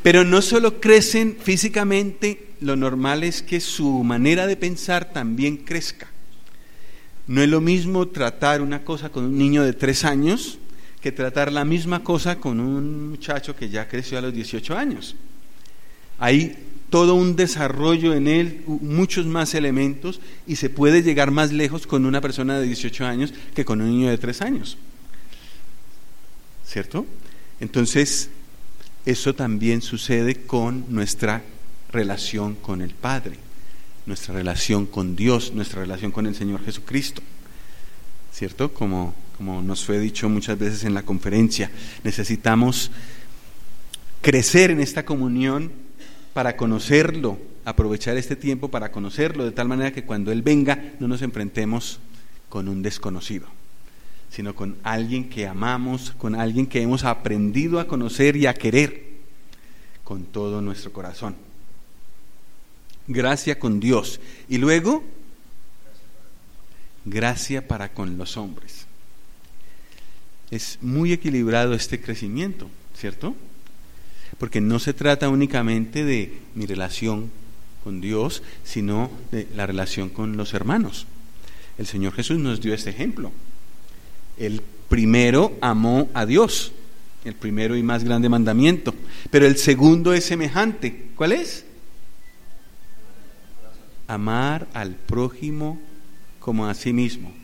Pero no solo crecen físicamente, lo normal es que su manera de pensar también crezca. No es lo mismo tratar una cosa con un niño de 3 años que tratar la misma cosa con un muchacho que ya creció a los 18 años. Hay todo un desarrollo en él, muchos más elementos, y se puede llegar más lejos con una persona de 18 años que con un niño de 3 años. ¿Cierto? Entonces, eso también sucede con nuestra relación con el Padre, nuestra relación con Dios, nuestra relación con el Señor Jesucristo. ¿Cierto? Como nos fue dicho muchas veces en la conferencia, necesitamos crecer en esta comunión para conocerlo, aprovechar este tiempo para conocerlo, de tal manera que cuando Él venga no nos enfrentemos con un desconocido, sino con alguien que amamos, con alguien que hemos aprendido a conocer y a querer con todo nuestro corazón. Gracia con Dios. Y luego, gracia para con los hombres. Es muy equilibrado este crecimiento, ¿cierto? Porque no se trata únicamente de mi relación con Dios, sino de la relación con los hermanos. El Señor Jesús nos dio este ejemplo. El primero amó a Dios, el primero y más grande mandamiento, pero el segundo es semejante. ¿Cuál es? Amar al prójimo como a sí mismo.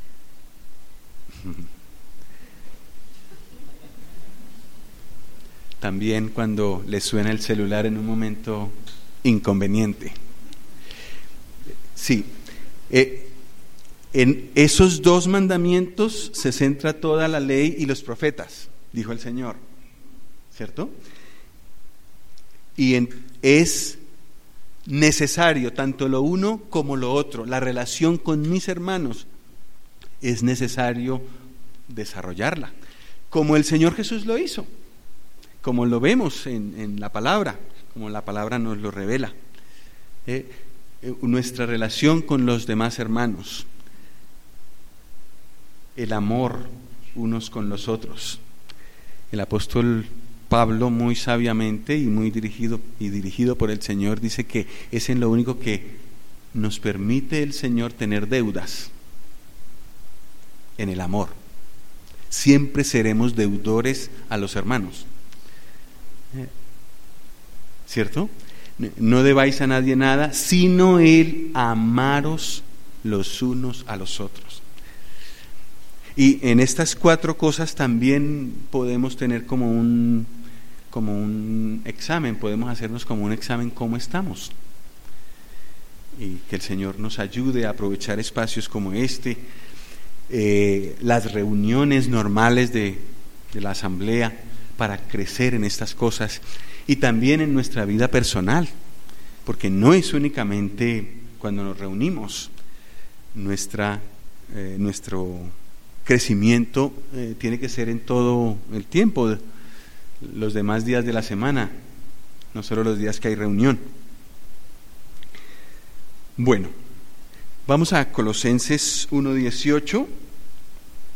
También cuando le suena el celular en un momento inconveniente. Sí, en esos 2 mandamientos se centra toda la ley y los profetas, dijo el Señor, ¿cierto? Y es necesario tanto lo uno como lo otro, la relación con mis hermanos, es necesario desarrollarla, como el Señor Jesús lo hizo, como lo vemos en la palabra, como la palabra nos lo revela. Nuestra relación con los demás hermanos, el amor unos con los otros. El apóstol Pablo, muy sabiamente y muy dirigido por el Señor, dice que es en lo único que nos permite el Señor tener deudas, en el amor. Siempre seremos deudores a los hermanos, ¿cierto? No debáis a nadie nada, sino el amaros los unos a los otros. Y en estas 4 cosas también podemos tener como un examen, podemos hacernos como un examen cómo estamos. Y que el Señor nos ayude a aprovechar espacios como este, las reuniones normales de la asamblea para crecer en estas cosas y también en nuestra vida personal, porque no es únicamente cuando nos reunimos, nuestro crecimiento tiene que ser en todo el tiempo, los demás días de la semana, no solo los días que hay reunión. Bueno, vamos a Colosenses 1:18.